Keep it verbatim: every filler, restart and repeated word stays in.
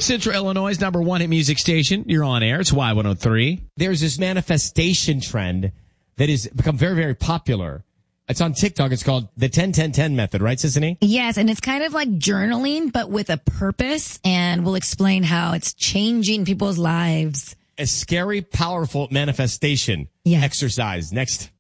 Central Illinois' number one hit music station. You're on air. It's Y one oh three. There's this manifestation trend that has become very, very popular. It's on TikTok. It's called the ten ten ten method, right, Sissany? Yes, and it's kind of like journaling, but with a purpose, and we'll explain how it's changing people's lives. A scary, powerful manifestation Yes. exercise next